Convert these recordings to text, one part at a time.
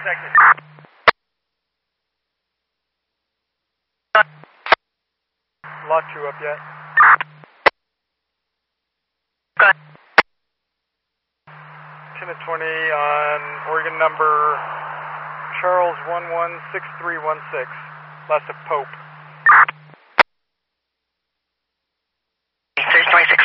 detected. Lot 2 up yet? Good. 10 to 20 on Oregon number Charles 116316, last of Pope. 626.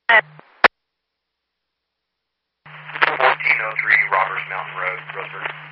1403 Roberts Mountain Road, Roseburg.